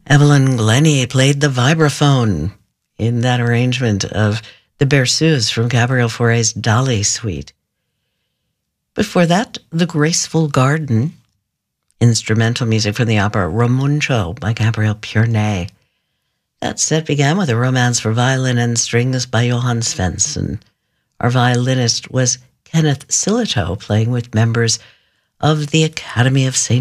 Evelyn Glennie played the vibraphone in that arrangement of the Berceuse from Gabriel Fauré's Dali Suite. Before that, The Graceful Garden, instrumental music from the opera Romuncio by Gabriel Purnay. That set began with a romance for violin and strings by Johann Svensson. Our violinist was Kenneth Silito, playing with members of the Academy of St.